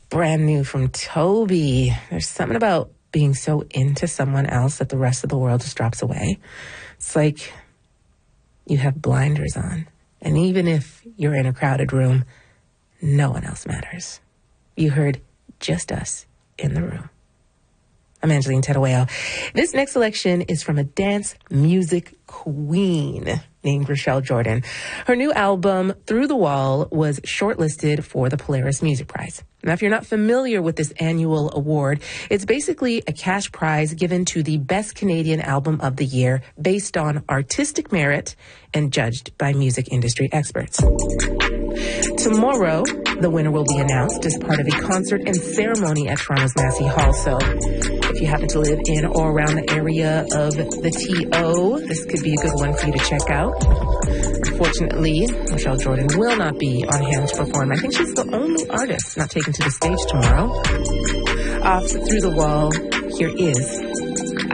brand new from Toby. There's something about being so into someone else that the rest of the world just drops away. It's like you have blinders on. And even if you're in a crowded room, no one else matters. You heard just us in the room. I'm Angeline Tedoeo. This next selection is from a dance music queen named Rachelle Jordan. Her new album, Through the Wall, was shortlisted for the Polaris Music Prize. Now, if you're not familiar with this annual award, it's basically a cash prize given to the best Canadian album of the year based on artistic merit and judged by music industry experts. Tomorrow, the winner will be announced as part of a concert and ceremony at Toronto's Massey Hall. So if you happen to live in or around the area of the TO, this could be a good one for you to check out. Unfortunately, Rachelle Jordan will not be on hand to perform. I think she's the only artist not taken to the stage tomorrow. Off Through the Wall, here is